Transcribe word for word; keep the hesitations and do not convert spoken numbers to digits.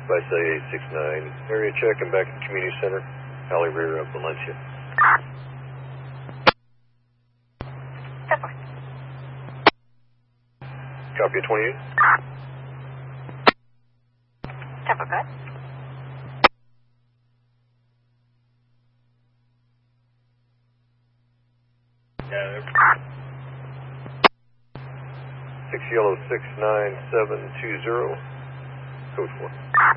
by say eight six nine. Area check and back at the community center. Alley rear of Valencia. Copy at twenty-eight. Tempo good. Six yellow six nine seven two zero. Code four.